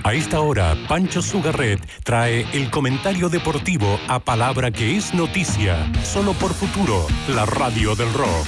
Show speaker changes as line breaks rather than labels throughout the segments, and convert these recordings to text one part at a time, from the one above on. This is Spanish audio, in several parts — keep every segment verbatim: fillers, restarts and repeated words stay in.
A esta hora, Pancho Sugarret trae el comentario deportivo a palabra que es noticia, solo por Futuro, la radio del rock.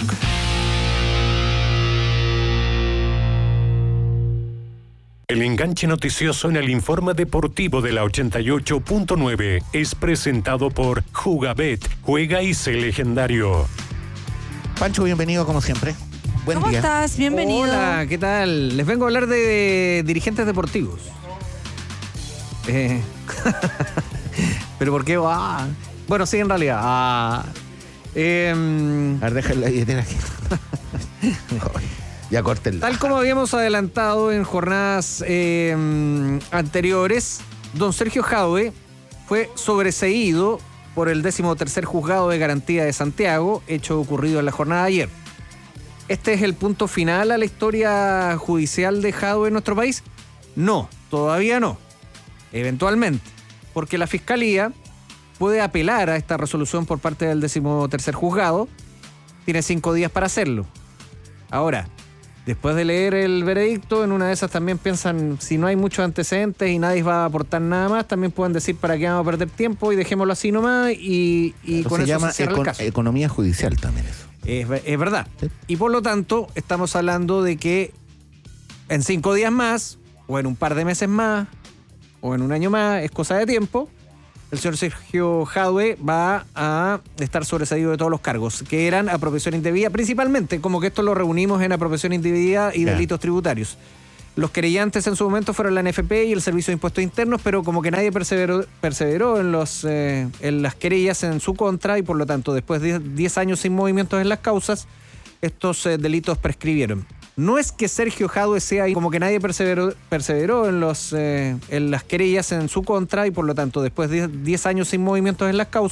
El enganche noticioso en el informe deportivo de la ochenta y ocho punto nueve es presentado por Jugabet, juega y sé legendario.
Pancho, bienvenido como siempre. Buen
¿Cómo
día.
estás? Bienvenido.
Hola, ¿qué tal? Les vengo a hablar de dirigentes deportivos. Eh, ¿Pero por qué? Ah, bueno, sí, en realidad. Ah, eh,
A ver, deja la billetera aquí. Ya córtenla.
Tal como habíamos adelantado en jornadas eh, anteriores, don Sergio Jadue fue sobreseído por el décimo tercer juzgado de garantía de Santiago, hecho ocurrido en la jornada de ayer. ¿Este es el punto final a la historia judicial de Jadue en nuestro país? No, todavía no. Eventualmente, porque la Fiscalía puede apelar a esta resolución por parte del décimo tercer juzgado. Tiene cinco días para hacerlo. Ahora, después de leer el veredicto, en una de esas también piensan, si no hay muchos antecedentes y nadie va a aportar nada más, también pueden decir para qué vamos a perder tiempo y dejémoslo así nomás y, y con
se
eso
llama
se cierra
econ-
el caso.
economía judicial también eso.
Es, es verdad.
Sí.
Y por lo tanto, estamos hablando de que en cinco días más, o en un par de meses más, o en un año más, es cosa de tiempo, el señor Sergio Jadue va a estar sobreseído de todos los cargos, que eran apropiación indebida, principalmente, como que esto lo reunimos en apropiación indebida y
Ya.
delitos tributarios. Los querellantes en su momento fueron la N F P y el Servicio de Impuestos Internos, pero como que nadie perseveró, perseveró en, los, eh, en las querellas en su contra y por lo tanto, después de diez años sin movimientos en las causas, estos eh, delitos prescribieron. No es que Sergio Jadue sea como que nadie perseveró, perseveró en, los, eh, en las querellas en su contra y por lo tanto, después de diez años sin movimientos en las causas,